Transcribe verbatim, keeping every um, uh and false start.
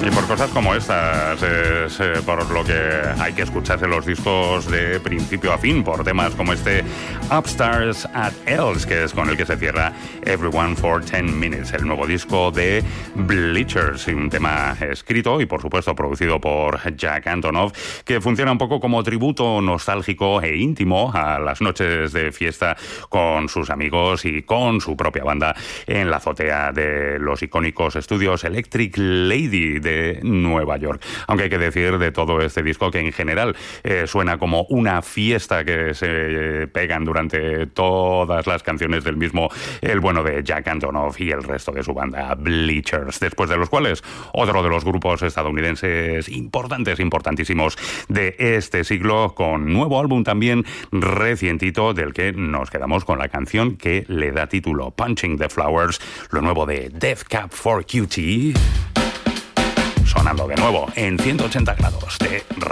Y por cosas como estas es eh, por lo que hay que escucharse los discos de principio a fin, por temas como este Upstairs at Ells, que es con el que se cierra Everyone for ten minutes, el nuevo disco de Bleachers, un tema escrito y por supuesto producido por Jack Antonoff, que funciona un poco como tributo nostálgico e íntimo a las noches de fiesta con sus amigos y con su propia banda en la azotea de los icónicos estudios Electric Lady de Nueva York. Aunque hay que decir de todo este disco que en general eh, suena como una fiesta que se eh, pegan durante todas las canciones del mismo, el bueno de Jack Antonoff y el resto de su banda Bleachers, después de los cuales otro de los grupos estadounidenses importantes, importantísimos de este siglo, con nuevo álbum también recientito, del que nos quedamos con la canción que le da título, Punching the Flowers, lo nuevo de Death Cab for Cutie, sonando de nuevo en ciento ochenta grados de radio.